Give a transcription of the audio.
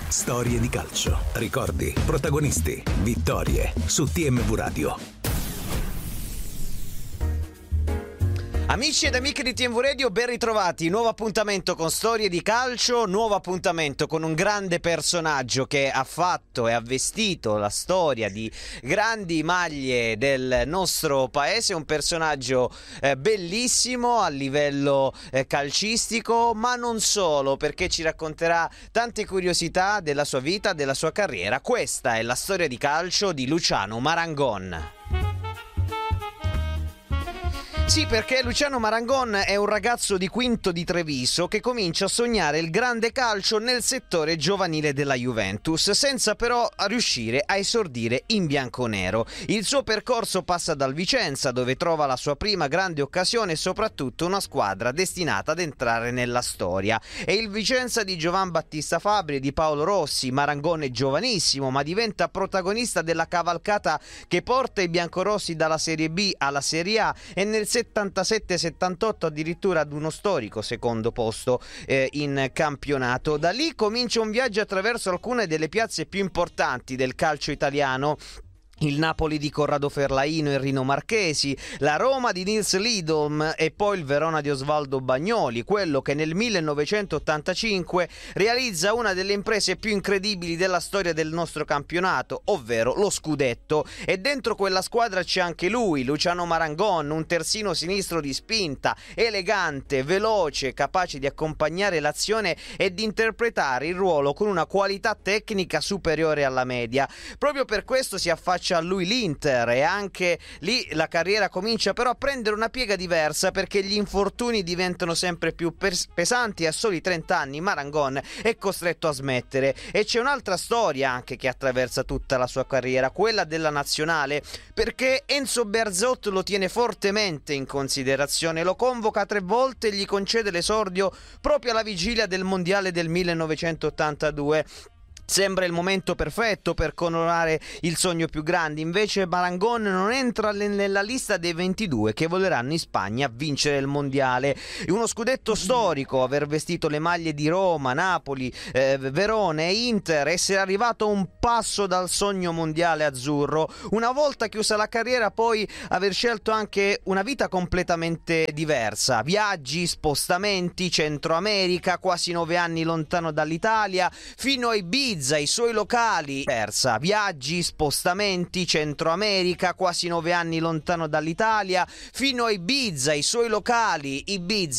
Storie di calcio, ricordi, protagonisti, vittorie su TMV Radio. Amici ed amiche di TMV Radio, ben ritrovati. Nuovo appuntamento con Storie di calcio, nuovo appuntamento con un grande personaggio che ha fatto e ha vestito la storia di grandi maglie del nostro paese, un personaggio bellissimo a livello calcistico, ma non solo, perché ci racconterà tante curiosità della sua vita, della sua carriera. Questa è la storia di calcio di Luciano Marangon. Sì, perché Luciano Marangon è un ragazzo di Quinto di Treviso che comincia a sognare il grande calcio nel settore giovanile della Juventus, senza però riuscire a esordire in bianconero. Il suo percorso passa dal Vicenza, dove trova la sua prima grande occasione e soprattutto una squadra destinata ad entrare nella storia. È il Vicenza di Giovan Battista Fabri e di Paolo Rossi. Marangon è giovanissimo, ma diventa protagonista della cavalcata che porta i biancorossi dalla Serie B alla Serie A e nel 77-78 addirittura ad uno storico secondo posto in campionato. Da lì comincia un viaggio attraverso alcune delle piazze più importanti del calcio italiano. Il Napoli di Corrado Ferlaino e Rino Marchesi, la Roma di Nils Lidholm e poi il Verona di Osvaldo Bagnoli, quello che nel 1985 realizza una delle imprese più incredibili della storia del nostro campionato, ovvero lo scudetto. E dentro quella squadra c'è anche lui, Luciano Marangon, un terzino sinistro di spinta, elegante, veloce, capace di accompagnare l'azione e di interpretare il ruolo con una qualità tecnica superiore alla media. Proprio per questo si affaccia a lui l'Inter e anche lì la carriera comincia però a prendere una piega diversa, perché gli infortuni diventano sempre più pesanti e a soli 30 anni Marangon è costretto a smettere. E c'è un'altra storia anche che attraversa tutta la sua carriera, quella della nazionale, perché Enzo Bearzot lo tiene fortemente in considerazione, lo convoca 3 volte e gli concede l'esordio proprio alla vigilia del mondiale del 1982. Sembra il momento perfetto per coronare il sogno più grande, invece Marangon non entra nella lista dei 22 che voleranno in Spagna a vincere il mondiale. Uno scudetto storico, aver vestito le maglie di Roma, Napoli, Verona e Inter, essere arrivato a un passo dal sogno mondiale azzurro. Una volta chiusa la carriera poi aver scelto anche una vita completamente diversa, viaggi, spostamenti, Centro America, quasi 9 anni lontano dall'Italia, fino a Ibiza, i suoi locali, viaggi, spostamenti, Centro America, quasi 9 anni lontano dall'Italia, fino a Ibiza, i suoi locali, Ibiza,